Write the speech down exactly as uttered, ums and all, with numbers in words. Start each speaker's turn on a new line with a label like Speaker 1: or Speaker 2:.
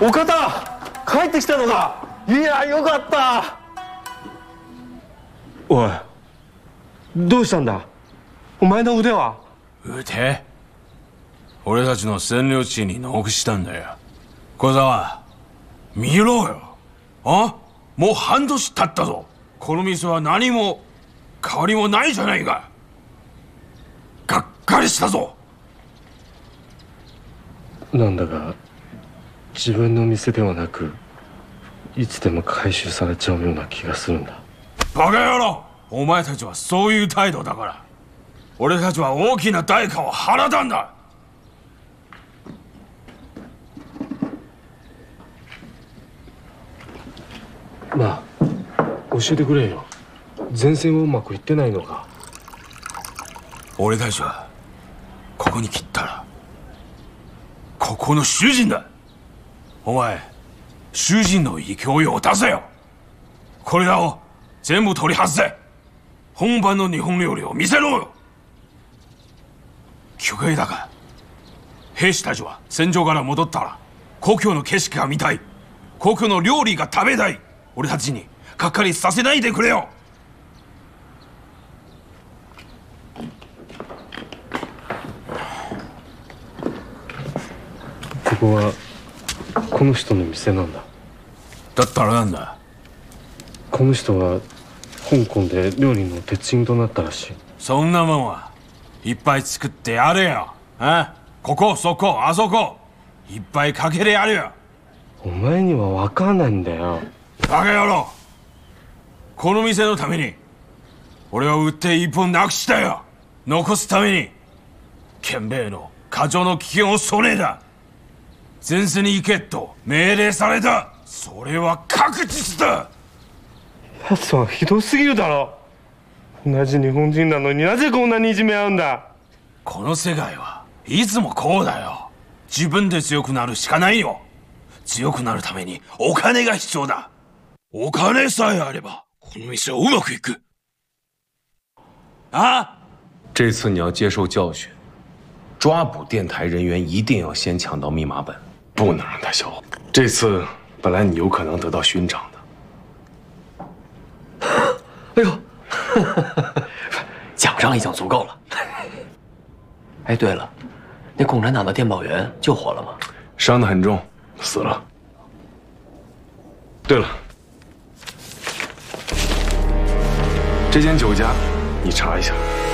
Speaker 1: 岡田、帰ってきたのか。いや、よかった。おい、どうしたんだ。お前の腕は。
Speaker 2: 腕？俺たちの占領地に残したんだよ。小沢、見ろよ。あ？もう半年経ったぞ。この店は何も変わりもないじゃないか。がっかりしたぞ。
Speaker 1: なんだが自分の店ではなくいつでも回収されちゃうような気がするんだ。
Speaker 2: バカ野郎、お前たちはそういう態度だから俺たちは大きな代価を払ったんだ。
Speaker 1: まあ教えてくれよ。前線はうまくいってないのか。
Speaker 2: 俺たちはここに来たらここの主人だ。お前主人の勢いを出せよ。これらを全部取り外せ。本場の日本料理を見せろよ。許可だが兵士たちは戦場から戻ったら故郷の景色が見たい、故郷の料理が食べたい。俺たちにがっかりさせないでくれよ。
Speaker 1: ここはこの人の店なんだ。
Speaker 2: だったらなんだ。
Speaker 1: この人は香港で料理の鉄人となったらしい。
Speaker 2: そんなもんはいっぱい作ってやれよ。あ？ここそこあそこいっぱいかけてやるよ。
Speaker 1: お前には分かんないんだよ。
Speaker 2: バカ野郎、この店のために俺は売って一本なくしたよ。残すために憲兵の過剰の危険を恐れた。前線に行けと命令された。それは確実だ。
Speaker 1: 奴はひどすぎるだろ。同じ日本人なのになぜこんなにいじめ合うんだ。
Speaker 2: この世界はいつもこうだよ。自分で強くなるしかないよ。強くなるためにお金が必要だ。お金さえあればこの店はうまくいく。啊！
Speaker 3: 这次你要接受教训，抓捕电台人员一定要先抢到密码本，不能让他销毁。这次本来你有可能得到勋章的。
Speaker 4: 哎呦，奖章已经足够了。哎，对了，那共产党的电报员救活了吗？
Speaker 3: 伤得很重，死了。对了，这间酒家你查一下。